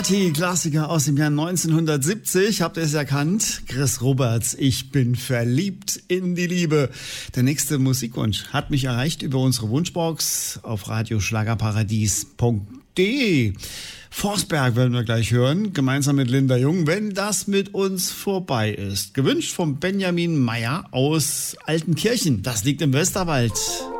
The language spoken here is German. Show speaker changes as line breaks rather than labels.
Party-Klassiker aus dem Jahr 1970. Habt ihr es erkannt? Chris Roberts, ich bin verliebt in die Liebe. Der nächste Musikwunsch hat mich erreicht über unsere Wunschbox auf radioschlagerparadies.de. Forsberg werden wir gleich hören, gemeinsam mit Linda Jung, wenn das mit uns vorbei ist. Gewünscht von Benjamin Meyer aus Altenkirchen. Das liegt im Westerwald.